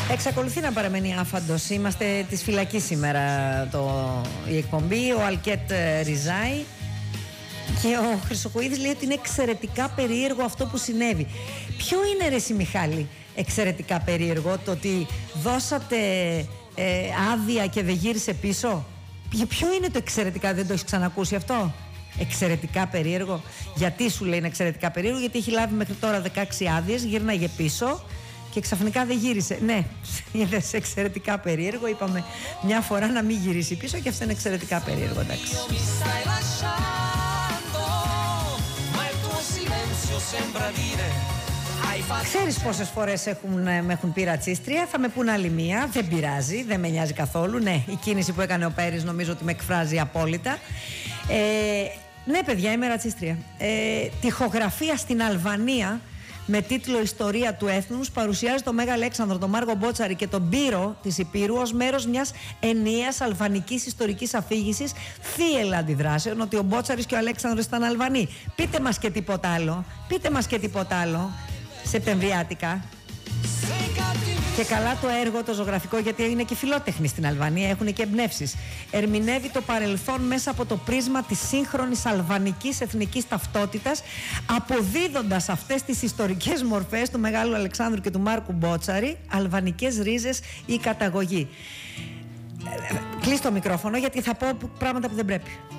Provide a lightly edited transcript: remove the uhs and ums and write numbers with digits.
Εξακολουθεί να παραμένει άφαντος. Είμαστε της φυλακής σήμερα η εκπομπή. Ο Αλκέτ ριζάει και ο Χρυσοχοΐδης λέει ότι είναι εξαιρετικά περίεργο αυτό που συνέβη. Ποιο είναι, ρε εσύ Μιχάλη, εξαιρετικά περίεργο? Το ότι δώσατε άδεια και δεν γύρισε πίσω? Ποιο είναι το εξαιρετικά? Δεν το έχεις ξανακούσει αυτό? Εξαιρετικά περίεργο. Γιατί σου λέει είναι εξαιρετικά περίεργο? Γιατί έχει λάβει μέχρι τώρα 16 άδειες, γύρναγε πίσω και ξαφνικά δεν γύρισε. Ναι, είναι εξαιρετικά περίεργο. Είπαμε μια φορά να μην γυρίσει πίσω και αυτό είναι εξαιρετικά περίεργο, εντάξει. Ξέρεις πόσες φορές με έχουν πει ρατσίστρια? Θα με πούν άλλη μία, δεν πειράζει, δεν με νοιάζει καθόλου. Ναι, η κίνηση που έκανε ο Πέρης νομίζω ότι με εκφράζει απόλυτα. Ναι παιδιά, είμαι ρατσίστρια. Τοιχογραφία στην Αλβανία με τίτλο «Ιστορία του έθνους» παρουσιάζει τον Μέγα Αλέξανδρο, τον Μάργο Μπότσαρη και τον Πύρο της Υπήρου ως μέρος μιας ενιαίας αλβανικής ιστορικής αφήγησης θύελλα αντιδράσεων ότι ο Μπότσαρης και ο Αλέξανδρος ήταν Αλβανοί. Πείτε μας και τίποτα άλλο. Πείτε μας και τίποτα άλλο. Σεπτεμβριάτικα. Και καλά το έργο, το ζωγραφικό, γιατί είναι και φιλότεχνοι στην Αλβανία, έχουν και εμπνεύσεις. Ερμηνεύει το παρελθόν μέσα από το πρίσμα της σύγχρονης αλβανικής εθνικής ταυτότητας, αποδίδοντας αυτές τις ιστορικές μορφές του Μεγάλου Αλεξάνδρου και του Μάρκου Μπότσαρη αλβανικές ρίζες ή καταγωγή. Κλείς το μικρόφωνο γιατί θα πω πράγματα που δεν πρέπει.